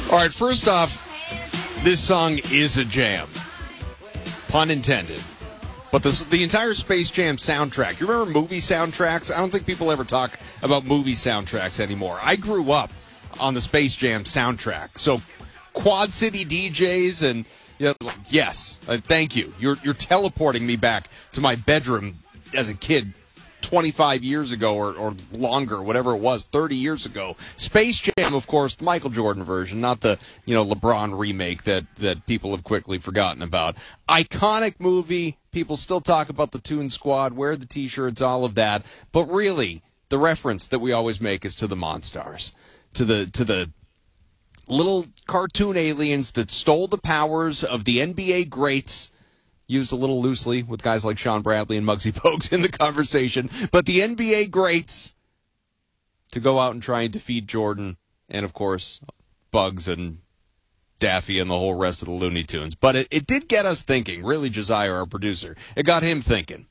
All right, first off, this song is a jam. Pun intended. But the entire Space Jam soundtrack, you remember movie soundtracks? I don't think people ever talk about movie soundtracks anymore. I grew up on the Space Jam soundtrack. So Quad City DJs and, yes, thank you. You're teleporting me back to my bedroom as a kid 25 years ago or longer, whatever it was, 30 years ago. Space Jam, of course, the Michael Jordan version, not the LeBron remake that people have quickly forgotten about. Iconic movie. People still talk about the Toon Squad, wear the T-shirts, all of that. But really, the reference that we always make is to the Monstars, to the little cartoon aliens that stole the powers of the NBA greats. Used a little loosely with guys like Sean Bradley and Muggsy Bogues in the conversation. But the NBA greats to go out and try and defeat Jordan and, of course, Bugs and Daffy and the whole rest of the Looney Tunes. But it did get us thinking, really, Josiah, our producer. It got him thinking.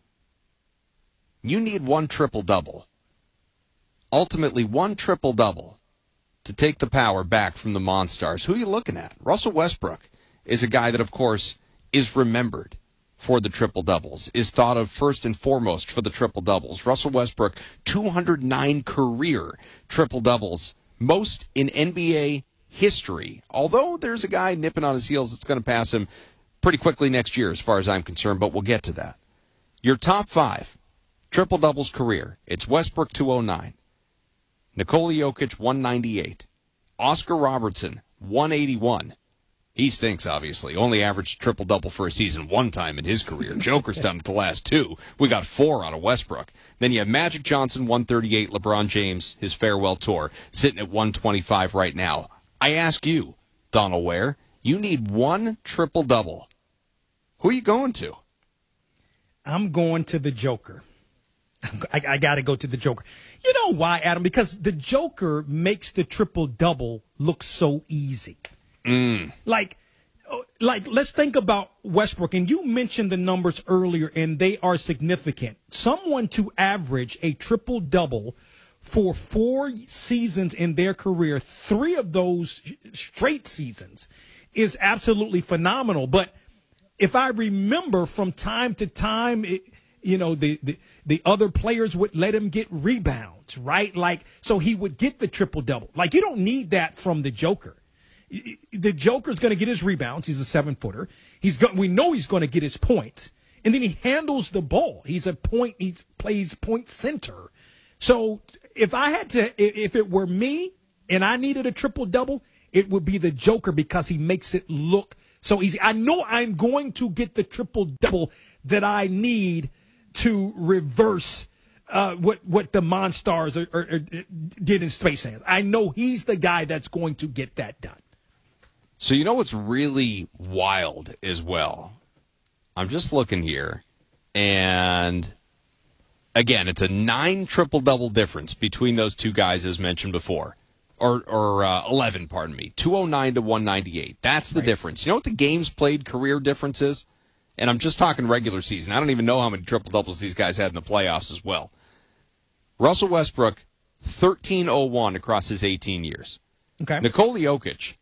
You need one triple-double. Ultimately, one triple-double to take the power back from the Monstars. Who are you looking at? Russell Westbrook is a guy that, of course, is remembered for the triple-doubles, is thought of first and foremost for the triple-doubles. Russell Westbrook, 209 career triple-doubles, most in NBA history. Although there's a guy nipping on his heels that's going to pass him pretty quickly next year as far as I'm concerned, but we'll get to that. Your top five triple-doubles career, it's Westbrook 209, Nikola Jokic 198, Oscar Robertson 181. He stinks, obviously. Only averaged triple-double for a season one time in his career. Joker's done it the last two. We got 4 out of Westbrook. Then you have Magic Johnson, 138, LeBron James, his farewell tour, sitting at 125 right now. I ask you, Donald Ware, you need one triple-double. Who are you going to? I'm going to the Joker. I got to go to the Joker. You know why, Adam? Because the Joker makes the triple-double look so easy. Like, let's think about Westbrook. And you mentioned the numbers earlier, and they are significant. Someone to average a triple-double for 4 seasons in their career, 3 of those straight seasons, is absolutely phenomenal. But if I remember from time to time, the other players would let him get rebounds, right? Like, so he would get the triple-double. Like, you don't need that from the Joker. The Joker's going to get his rebounds. He's a 7-footer. We know he's going to get his points, and then he handles the ball. He plays point center. So if it were me and I needed a triple double, it would be the Joker because he makes it look so easy. I know I'm going to get the triple double that I need to reverse what the Monstars did in Space Jam. I know he's the guy that's going to get that done. So you know what's really wild as well? I'm just looking here, and again, it's a 9 triple-double difference between those two guys as mentioned before. Or 11, pardon me. 209 to 198. That's the difference. You know what the games played career difference is? And I'm just talking regular season. I don't even know how many triple-doubles these guys had in the playoffs as well. Russell Westbrook, 1301 across his 18 years. Okay. Nikola Jokic,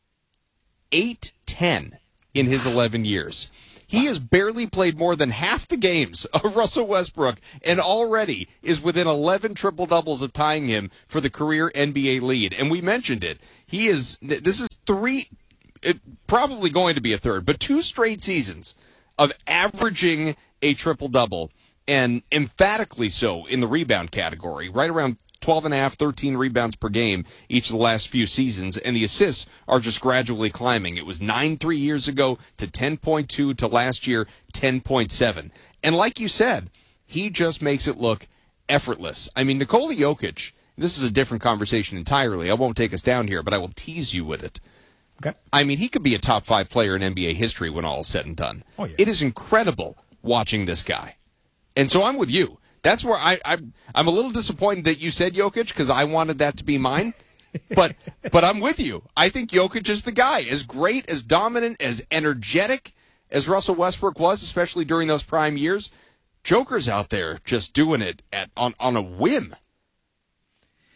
810 in his 11 years. He has barely played more than half the games of Russell Westbrook and already is within 11 triple-doubles of tying him for the career NBA lead. And we mentioned it. This is 3, probably going to be a third, but 2 straight seasons of averaging a triple-double, and emphatically so in the rebound category, right around 12.5, 13 rebounds per game each of the last few seasons, and the assists are just gradually climbing. It was 9 3 years ago to 10.2 to last year 10.7. And like you said, he just makes it look effortless. I mean, Nikola Jokic, this is a different conversation entirely. I won't take us down here, but I will tease you with it. Okay. I mean, he could be a top 5 player in NBA history when all is said and done. Oh, yeah. It is incredible watching this guy. And so I'm with you. That's where I'm a little disappointed that you said Jokic because I wanted that to be mine. But I'm with you. I think Jokic is the guy. As great, as dominant, as energetic as Russell Westbrook was, especially during those prime years, Joker's out there just doing it on a whim. You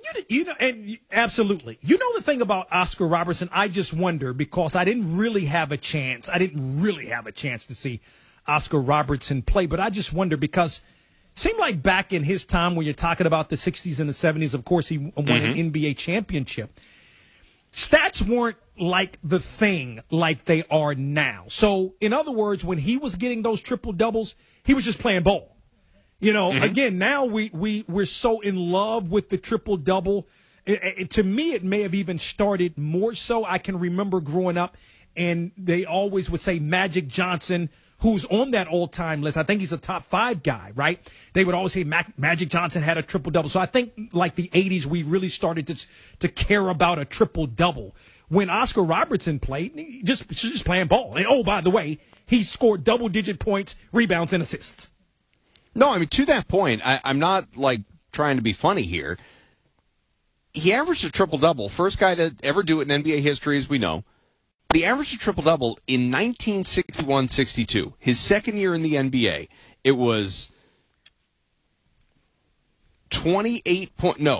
And absolutely. You know the thing about Oscar Robertson, I just wonder because I didn't really have a chance to see Oscar Robertson play, but I just wonder because it seemed like back in his time when you're talking about the 60s and the 70s, of course, he won an NBA championship. Stats weren't like the thing like they are now. So, in other words, when he was getting those triple doubles, he was just playing ball. Again, now we're so in love with the triple double. To me, it may have even started more so. I can remember growing up, and they always would say Magic Johnson, who's on that all-time list. I think he's a top 5 guy, right? They would always say Magic Johnson had a triple-double. So I think like the 80s, we really started to care about a triple-double. When Oscar Robertson played, just playing ball. And, oh, by the way, he scored double-digit points, rebounds, and assists. No, I mean, to that point, I'm not, like, trying to be funny here. He averaged a triple-double. First guy to ever do it in NBA history, as we know. He averaged a triple-double in 1961-62. His second year in the NBA, it was 30.8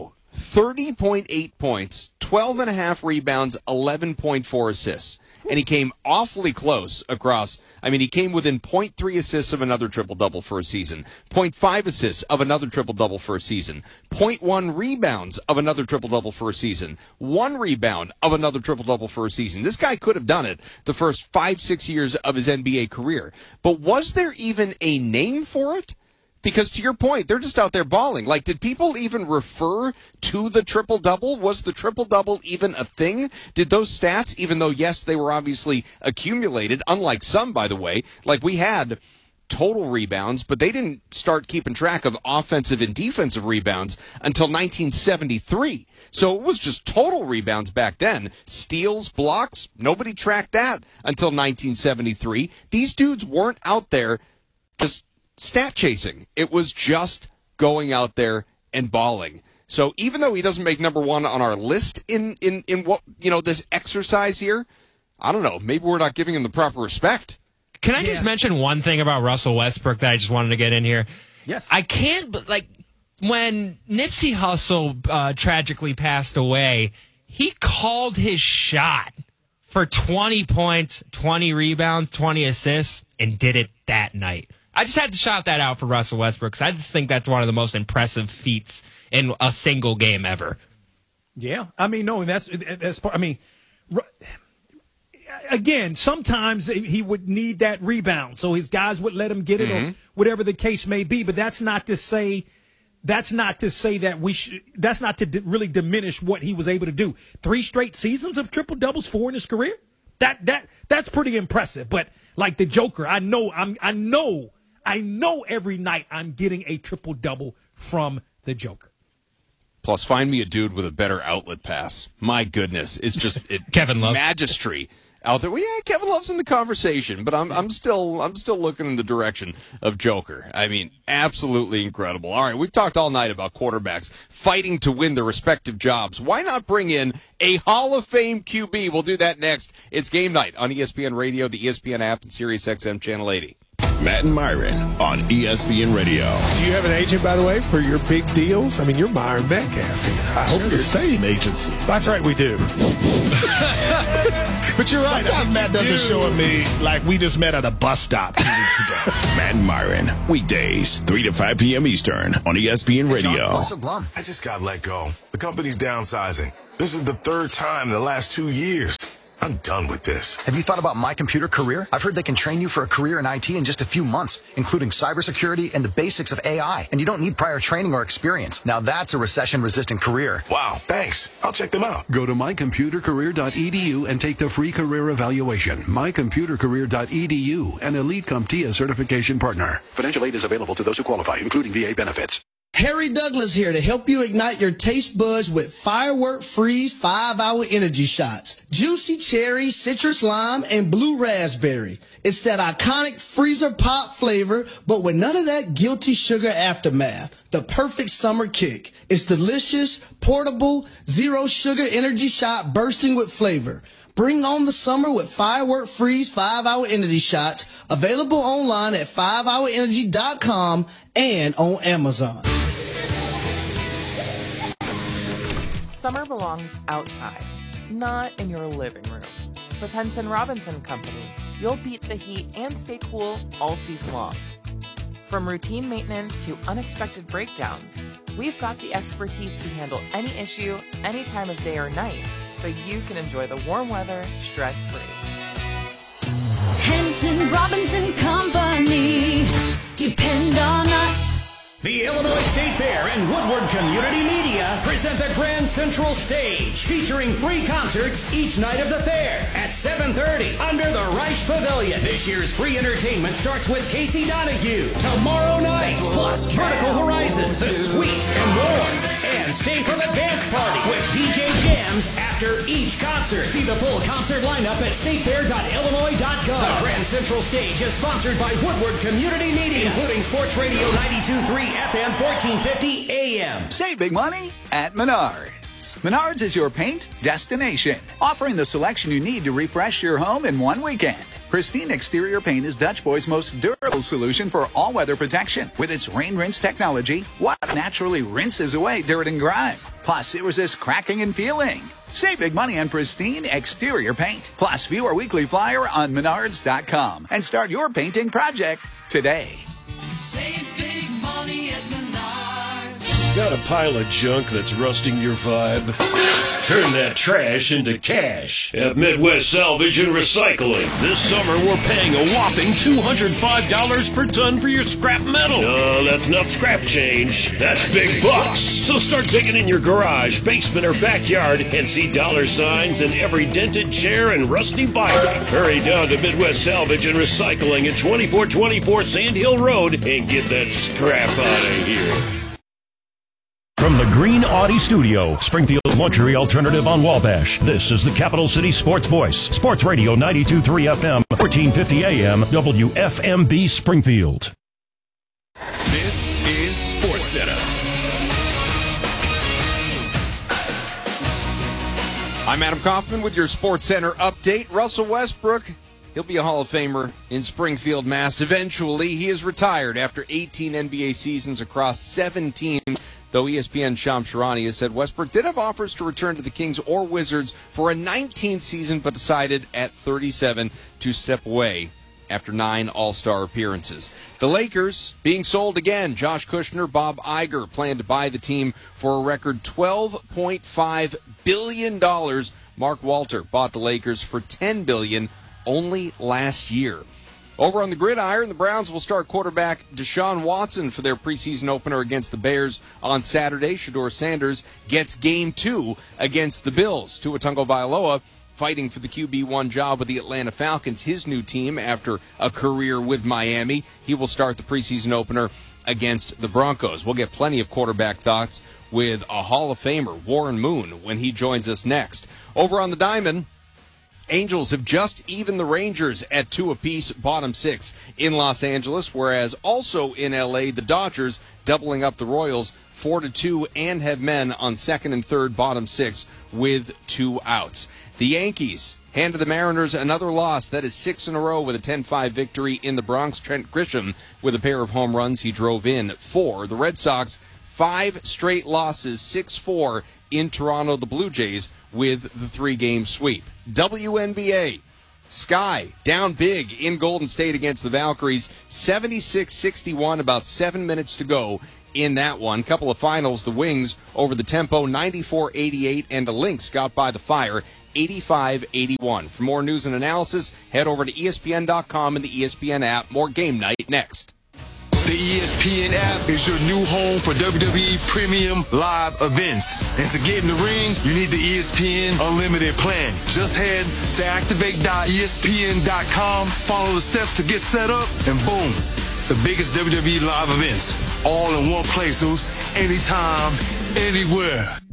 points, 12.5 rebounds, 11.4 assists. And he came awfully close across. I mean, he came within 0.3 assists of another triple-double for a season, 0.5 assists of another triple-double for a season, 0.1 rebounds of another triple-double for a season, 1 rebound of another triple-double for a season. This guy could have done it the first 5-6 years of his NBA career. But was there even a name for it? Because to your point, they're just out there balling. Like, did people even refer to the triple-double? Was the triple-double even a thing? Did those stats, even though, yes, they were obviously accumulated, unlike some, by the way, like we had total rebounds, but they didn't start keeping track of offensive and defensive rebounds until 1973. So it was just total rebounds back then. Steals, blocks, nobody tracked that until 1973. These dudes weren't out there just stat chasing. It was just going out there and balling. So even though he doesn't make number one on our list in what, this exercise here, I don't know, maybe we're not giving him the proper respect. Can I just mention one thing about Russell Westbrook that I just wanted to get in here? Yes. I can't, when Nipsey Hussle tragically passed away, he called his shot for 20 points, 20 rebounds, 20 assists, and did it that night. I just had to shout that out for Russell Westbrook because I just think that's one of the most impressive feats in a single game ever. Yeah, I mean, no, that's part. I mean, again, sometimes he would need that rebound, so his guys would let him get it, or whatever the case may be. But that's not to say that we should. That's not to really diminish what he was able to do. 3 straight seasons of triple doubles, 4 in his career. That's pretty impressive. But like the Joker, I know every night I'm getting a triple-double from the Joker. Plus, find me a dude with a better outlet pass. My goodness, it's just Kevin Love magistry out there. Well, yeah, Kevin Love's in the conversation, but I'm still looking in the direction of Joker. I mean, absolutely incredible. All right, we've talked all night about quarterbacks fighting to win their respective jobs. Why not bring in a Hall of Fame QB? We'll do that next. It's Game Night on ESPN Radio, the ESPN app, and SiriusXM Channel 80. Matt and Myron on ESPN Radio. Do you have an agent, by the way, for your big deals? I mean, you're Myron Metcalf here. I hope the same agency. That's right, we do. But you're right. Sometimes Matt doesn't show me like we just met at a bus stop 2 weeks ago. Matt and Myron, weekdays, 3 to 5 p.m. Eastern on ESPN Radio. I just got let go. The company's downsizing. This is the 3rd time in the last 2 years. I'm done with this. Have you thought about My Computer Career? I've heard they can train you for a career in IT in just a few months, including cybersecurity and the basics of AI. And you don't need prior training or experience. Now that's a recession-resistant career. Wow, thanks. I'll check them out. Go to mycomputercareer.edu and take the free career evaluation. mycomputercareer.edu, an Elite CompTIA certification partner. Financial aid is available to those who qualify, including VA benefits. Harry Douglas here to help you ignite your taste buds with Firework Freeze 5-Hour Energy Shots. Juicy cherry, citrus lime, and blue raspberry. It's that iconic freezer pop flavor, but with none of that guilty sugar aftermath. The perfect summer kick. It's delicious, portable, zero sugar energy shot bursting with flavor. Bring on the summer with Firework Freeze 5-Hour Energy Shots, available online at 5hourenergy.com and on Amazon. Summer belongs outside, not in your living room. With Henson Robinson Company, you'll beat the heat and stay cool all season long. From routine maintenance to unexpected breakdowns, we've got the expertise to handle any issue, any time of day or night, so you can enjoy the warm weather stress-free. Henson Robinson Company. Depend on us. The Illinois State Fair and Woodward Community Media present the Grand Central Stage, featuring free concerts each night of the fair at 7:30 under the Reich Pavilion. This year's free entertainment starts with Casey Donahue tomorrow night, plus Vertical Horizon, The Sweet, and more. And stay for the dance party with DJ Jams after each concert. See the full concert lineup at statefair.illinois.gov. The Grand Central Stage is sponsored by Woodward Community Media, including Sports Radio 92.3 FM 1450 AM. Save big money at Menards. Menards is your paint destination, offering the selection you need to refresh your home in one weekend. Pristine Exterior Paint is Dutch Boy's most durable solution for all-weather protection. With its rain rinse technology, what naturally rinses away dirt and grime. Plus, it resists cracking and peeling. Save big money on Pristine Exterior Paint. Plus, view our weekly flyer on Menards.com and start your painting project today. Save big money at Menards. Got a pile of junk that's rusting your vibe? Turn that trash into cash at Midwest Salvage and Recycling. This summer, we're paying a whopping $205 per ton for your scrap metal. No, that's not scrap change. That's big bucks. So start digging in your garage, basement, or backyard and see dollar signs in every dented chair and rusty bike. Hurry down to Midwest Salvage and Recycling at 2424 Sand Hill Road and get that scrap out of here. From the Green Audi Studio, Springfield's luxury alternative on Wabash, this is the Capital City Sports Voice, Sports Radio 92.3 FM, 1450 AM, WFMB Springfield. This is Sports Center. I'm Adam Kaufman with your Sports Center update. Russell Westbrook, he'll be a Hall of Famer in Springfield, Mass. Eventually, he is retired after 18 NBA seasons across 7 teams. Though ESPN Shams Charania has said Westbrook did have offers to return to the Kings or Wizards for a 19th season, but decided at 37 to step away after 9 All-Star appearances. The Lakers being sold again. Josh Kushner, Bob Iger plan to buy the team for a record $12.5 billion. Mark Walter bought the Lakers for $10 billion only last year. Over on the gridiron, the Browns will start quarterback Deshaun Watson for their preseason opener against the Bears on Saturday. Shedeur Sanders gets Game 2 against the Bills. Tua Tagovailoa fighting for the QB1 job with the Atlanta Falcons, his new team after a career with Miami. He will start the preseason opener against the Broncos. We'll get plenty of quarterback thoughts with a Hall of Famer, Warren Moon, when he joins us next. Over on the diamond, Angels have just evened the Rangers at 2 apiece, bottom 6 in Los Angeles, whereas also in L.A., the Dodgers doubling up the Royals 4-2 and have men on 2nd and 3rd, bottom 6 with 2 outs. The Yankees handed the Mariners another loss. That is 6 in a row with a 10-5 victory in the Bronx. Trent Grisham with a pair of home runs he drove in for. The Red Sox, 5 straight losses, 6-4 in Toronto. The Blue Jays with the 3-game sweep. WNBA, Sky down big in Golden State against the Valkyries, 76-61, about 7 minutes to go in that one. Couple of finals, the Wings over the Tempo, 94-88, and the Lynx got by the Fire, 85-81. For more news and analysis, head over to ESPN.com and the ESPN app. More Game Night next. The ESPN app is your new home for WWE Premium Live events. And to get in the ring, you need the ESPN Unlimited plan. Just head to activate.espn.com, follow the steps to get set up, and boom, the biggest WWE live events. All in one place, Zeus. Anytime, anywhere.